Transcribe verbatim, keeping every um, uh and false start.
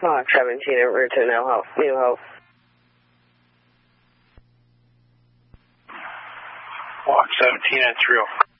Block seventeen en route to New Hope. New Hope. Block seventeen, that's real.